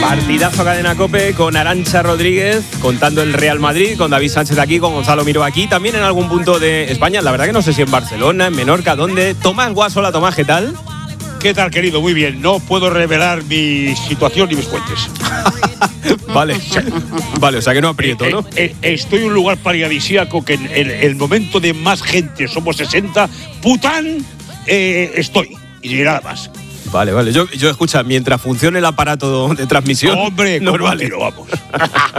Partidazo Cadena COPE con Arantxa Rodríguez contando el Real Madrid, con David Sánchez aquí, con Gonzalo Miró aquí, también en algún punto de España, la verdad que no sé si en Barcelona, en Menorca, ¿dónde? Tomás Guas, hola Tomás, ¿qué tal? ¿Qué tal, querido? Muy bien, no puedo revelar mi situación ni mis fuentes. Vale, o sea que no aprieto, ¿no? Estoy en un lugar paradisíaco que en el momento de más gente, somos 60, pután, estoy, y nada más. Vale, yo escucha, mientras funcione el aparato de transmisión, Hombre, normal. ¿cómo te lo vamos?